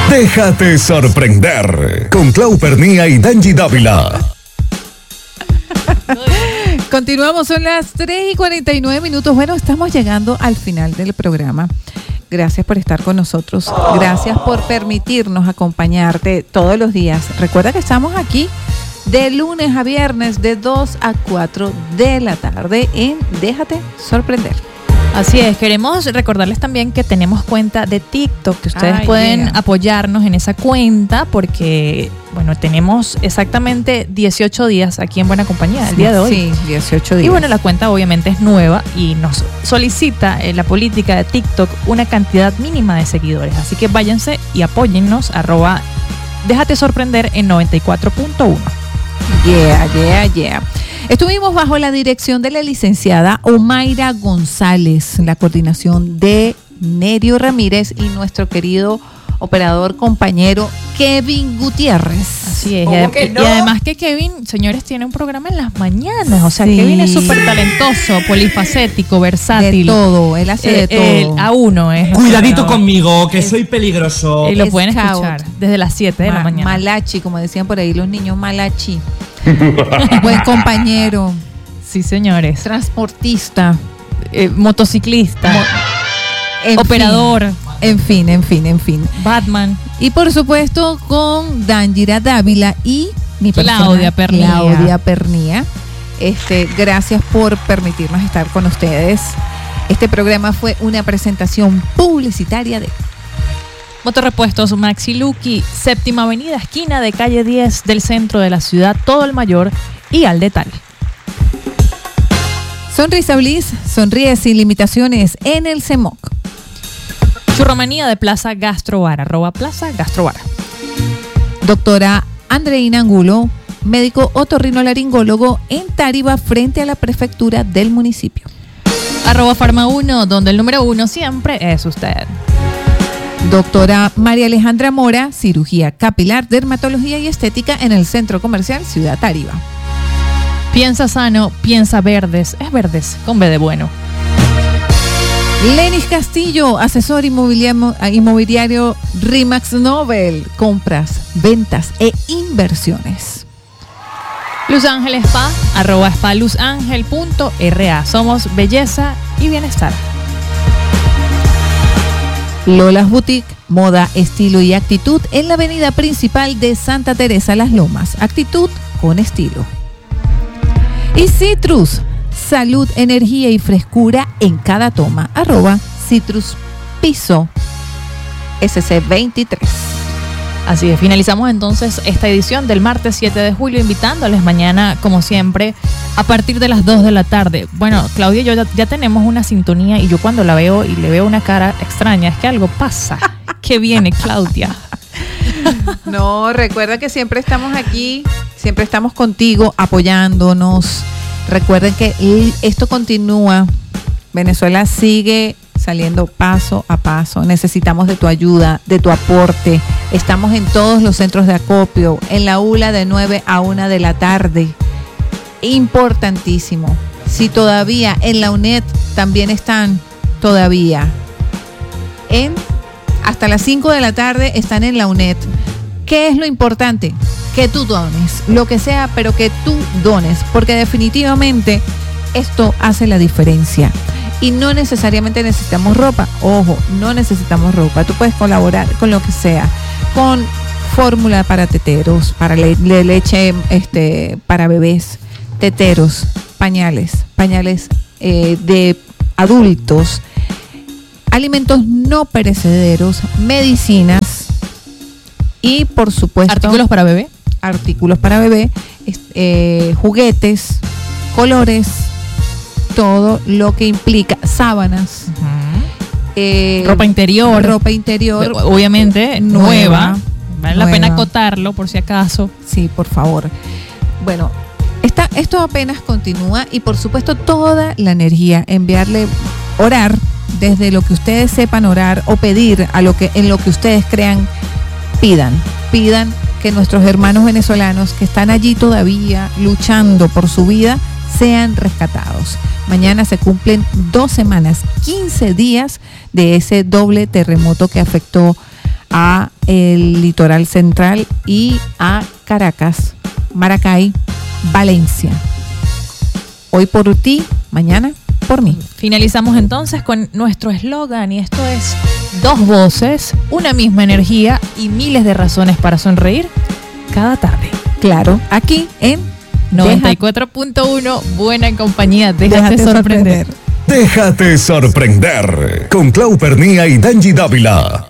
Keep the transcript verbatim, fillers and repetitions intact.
Déjate sorprender con Clau Pernía y Dangy Dávila. Continuamos, son las tres y cuarenta y nueve minutos. Bueno, estamos llegando al final del programa. Gracias por estar con nosotros. Gracias por permitirnos acompañarte todos los días. Recuerda que estamos aquí de lunes a viernes de dos a cuatro de la tarde en Déjate Sorprender. Así es, queremos recordarles también que tenemos cuenta de TikTok, que ustedes Ay, pueden yeah. apoyarnos en esa cuenta porque, bueno, tenemos exactamente dieciocho días aquí en Buena Compañía, el día de hoy. Sí, dieciocho días. Y bueno, la cuenta obviamente es nueva y nos solicita eh, la política de TikTok una cantidad mínima de seguidores. Así que váyanse y apóyennos, arroba Déjate Sorprender en noventa y cuatro punto uno. Yeah, yeah, yeah. Estuvimos bajo la dirección de la licenciada Omaira González, la coordinación de Nerio Ramírez y nuestro querido operador compañero Kevin Gutiérrez. Así es. ¿Cómo Y, que no? y además que Kevin, señores, tiene un programa en las mañanas. O sea, Sí. Kevin es súper talentoso, polifacético, versátil. De todo, él hace de Eh, todo. el A uno es. Cuidadito el conmigo, que soy peligroso. Y lo Es pueden scout. escuchar desde las siete de la Ma- mañana. Malachi, como decían por ahí los niños, Malachi. Buen compañero, Sí, señores. transportista, Eh, motociclista, en operador, fin, en fin, en fin, en fin. Batman. Y por supuesto con Dangira Dávila y mi persona, Claudia Pernía. Claudia Pernía. Este, gracias por permitirnos estar con ustedes. Este programa fue una presentación publicitaria de Motorrepuestos Maxi Lucky, séptima avenida, esquina de calle diez del centro de la ciudad, todo el mayor y al detalle. Sonrisa Bliss, sonríe sin limitaciones en el C E M O C. Churromanía de Plaza Gastrobar, arroba Plaza Gastrobar. Doctora Andreina Angulo, médico otorrinolaringólogo en Táriba frente a la prefectura del municipio. Arroba Farma uno, donde el número uno siempre es usted. Doctora María Alejandra Mora, cirugía capilar, dermatología y estética en el Centro Comercial Ciudad Táriba. Piensa sano, piensa verdes, es verdes, con B de bueno. Lenis Castillo, asesor inmobiliario, inmobiliario Rimax Nobel, compras, ventas e inversiones. Luz Ángel Spa, arroba spa luzangel punto ra. Somos belleza y bienestar. Lola's Boutique, moda, estilo y actitud en la avenida principal de Santa Teresa Las Lomas. Actitud con estilo. Y Citrus, salud, energía y frescura en cada toma. Arroba Citrus Piso S C veintitrés. Así es, finalizamos entonces esta edición del martes siete de julio, invitándoles mañana, como siempre, a partir de las dos de la tarde. Bueno, Claudia y yo ya, ya tenemos una sintonía y yo cuando la veo y le veo una cara extraña, es que algo pasa. ¿Qué viene, Claudia? No, recuerda que siempre estamos aquí, siempre estamos contigo, apoyándonos. Recuerden que esto continúa. Venezuela sigue saliendo paso a paso. Necesitamos de tu ayuda, de tu aporte. Estamos en todos los centros de acopio, en la U L A de nueve a una de la tarde. Importantísimo. Si todavía en la U N E D también están todavía en hasta las cinco de la tarde están en la U N E D. ¿Qué es lo importante? Que tú dones, lo que sea, pero que tú dones, porque definitivamente esto hace la diferencia. Y no necesariamente necesitamos ropa. Ojo, no necesitamos ropa. Tú puedes colaborar con lo que sea, con fórmula para teteros, para le- le- leche este, para bebés, teteros, pañales, pañales eh, de adultos, alimentos no perecederos, medicinas y por supuesto ¿Artículos para bebé? artículos para bebé, est- eh, juguetes, colores, todo lo que implica sábanas, eh, Ropa interior. ropa interior, Obviamente, nueva. nueva. Vale la Nueva. pena acotarlo por si acaso. Sí, por favor. Bueno, esta, esto apenas continúa y por supuesto toda la energía, enviarle, orar desde lo que ustedes sepan orar o pedir a lo que en lo que ustedes crean, pidan, pidan que nuestros hermanos venezolanos que están allí todavía luchando por su vida sean rescatados. Mañana se cumplen dos semanas, quince días de ese doble terremoto que afectó a el litoral central y a Caracas, Maracay, Valencia. Hoy por ti, mañana por mí. Finalizamos entonces con nuestro eslogan y esto es dos voces, una misma energía y miles de razones para sonreír cada tarde. Claro, aquí en noventa y cuatro punto uno, buena en compañía, déjate, déjate sorprender. sorprender. Déjate sorprender con Clau Pernía y Dangy Dávila.